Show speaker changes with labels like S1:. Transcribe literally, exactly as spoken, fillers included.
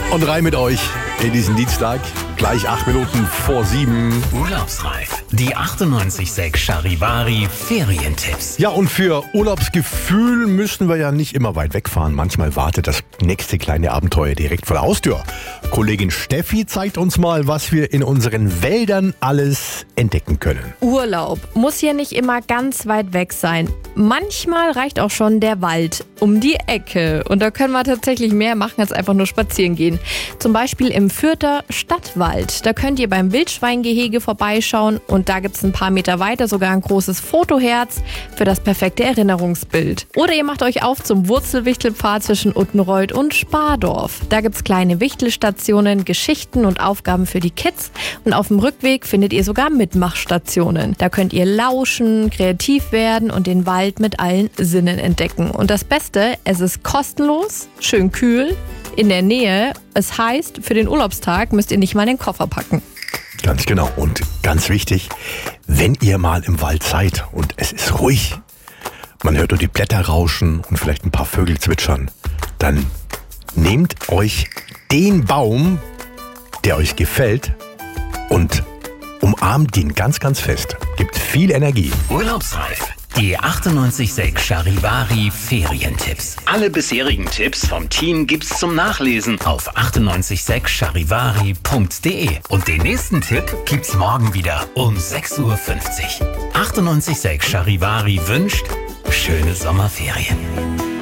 S1: Und rein mit euch in diesen Dienstag. Gleich acht Minuten vor sieben.
S2: Urlaubsreif. Die achtundneunzig Komma sechs Charivari Ferientipps.
S1: Ja, und für Urlaubsgefühl müssen wir ja nicht immer weit wegfahren. Manchmal wartet das nächste kleine Abenteuer direkt vor der Haustür. Kollegin Steffi zeigt uns mal, was wir in unseren Wäldern alles entdecken können.
S3: Urlaub muss ja nicht immer ganz weit weg sein. Manchmal reicht auch schon der Wald um die Ecke. Und da können wir tatsächlich mehr machen als einfach nur spazieren gehen. Zum Beispiel im Fürther Stadtwald. Da könnt ihr beim Wildschweingehege vorbeischauen und da gibt es ein paar Meter weiter sogar ein großes Fotoherz für das perfekte Erinnerungsbild. Oder ihr macht euch auf zum Wurzelwichtelpfad zwischen Uttenreuth und Spardorf. Da gibt es kleine Wichtelstationen, Geschichten und Aufgaben für die Kids und auf dem Rückweg findet ihr sogar Mitmachstationen. Da könnt ihr lauschen, kreativ werden und den Wald mit allen Sinnen entdecken. Und das Beste, es ist kostenlos, schön kühl, in der Nähe. Es heißt, für den Urlaubstag müsst ihr nicht mal den Koffer packen.
S1: Ganz genau. Und ganz wichtig, wenn ihr mal im Wald seid und es ist ruhig, man hört nur die Blätter rauschen und vielleicht ein paar Vögel zwitschern, dann nehmt euch den Baum, der euch gefällt, und umarmt ihn ganz, ganz fest. Gibt viel Energie.
S2: Urlaubsreif. Die achtundneunzig Komma sechs Charivari Ferientipps. Alle bisherigen Tipps vom Team gibt's zum Nachlesen auf achtundneunzig Komma sechs charivari punkt de. Und den nächsten Tipp gibt's morgen wieder um sechs Uhr fünfzig. achtundneunzig Komma sechs Charivari wünscht schöne Sommerferien.